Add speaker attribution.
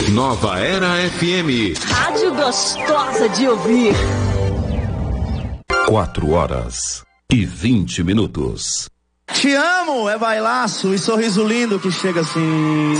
Speaker 1: Nova Era FM.
Speaker 2: Rádio gostosa de ouvir.
Speaker 1: 4h20.
Speaker 3: Te amo, é bailaço e sorriso lindo que chega assim.